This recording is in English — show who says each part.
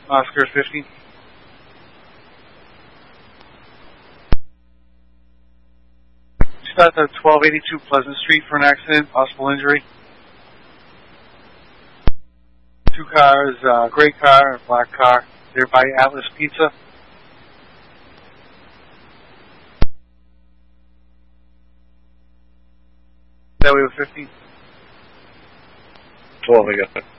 Speaker 1: Oscar 50. Stopped at 1282 Pleasant Street for an accident, possible injury. Two cars, gray car and black car. They're by Atlas Pizza. That way with 50.
Speaker 2: 12, I got that.